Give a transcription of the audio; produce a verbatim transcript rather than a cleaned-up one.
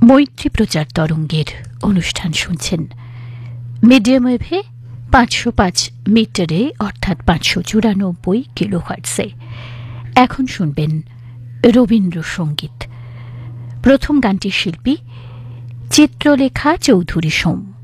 মৈত্রী প্রচার তরঙ্গের অনুষ্ঠান শুনছেন মিডিয়াম ওয়েভে পাঁচশো পাঁচ মিটারে অর্থাৎ পাঁচশো চুরানব্বই কিলো হার্টসে। এখন শুনবেন রবীন্দ্রসঙ্গীত। প্রথম গানটির শিল্পী চিত্রলেখা চৌধুরী সোম।